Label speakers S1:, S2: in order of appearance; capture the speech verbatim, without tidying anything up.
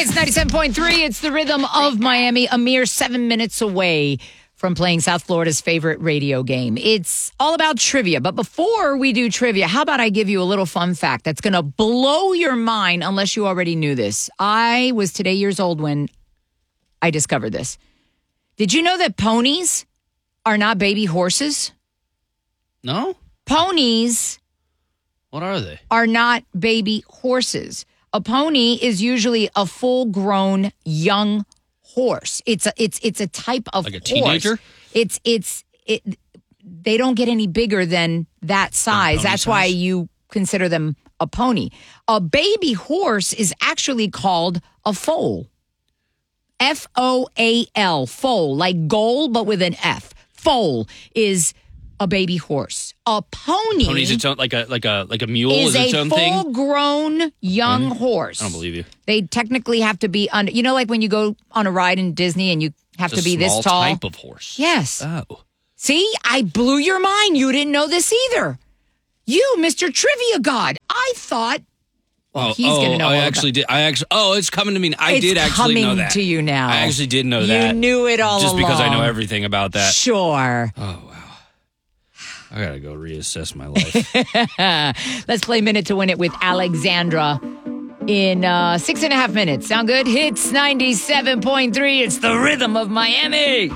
S1: It's ninety-seven point three. It's the rhythm of Miami, a mere seven minutes away from playing South Florida's favorite radio game. It's all about trivia. But before we do trivia, how about I give you a little fun fact that's going to blow your mind unless you already knew this. I was today years old when I discovered this. Did you know that ponies are not baby horses?
S2: No?
S1: Ponies
S2: What are they?
S1: are not baby horses. A pony is usually a full-grown young horse. It's a it's it's a type of
S2: Like a
S1: horse.
S2: teenager?
S1: It's it's it. They don't get any bigger than that size.
S2: pony
S1: That's why
S2: size?
S1: you consider them a pony. A baby horse is actually called a foal. F O A L, foal, like goal, but with an F. Foal is a baby horse. A pony
S2: Pony's its own, like a like a like a mule
S1: is
S2: is its
S1: a
S2: own thing.
S1: full-grown young horse.
S2: I don't believe you.
S1: They technically have to be under. You know, like when you go on a ride in Disney and you have
S2: It's
S1: to
S2: a
S1: be this
S2: small
S1: tall.
S2: type of horse.
S1: Yes.
S2: Oh.
S1: See, I blew your mind. You didn't know this either. You, Mister Trivia God. I thought. Well,
S2: Oh,
S1: he's
S2: oh,
S1: going to know.
S2: I
S1: all
S2: actually
S1: about-
S2: did. I actually. Oh, it's coming to me. I
S1: It's
S2: did actually
S1: coming
S2: know that.
S1: to you now.
S2: I actually did know
S1: You
S2: that.
S1: knew it all
S2: Just because I know
S1: along.
S2: everything about that.
S1: Sure.
S2: Oh wow. I gotta go reassess my life.
S1: Let's play Minute to Win It with Alexandra in uh, six and a half minutes. Sound good? Hits ninety-seven point three. It's the rhythm of Miami.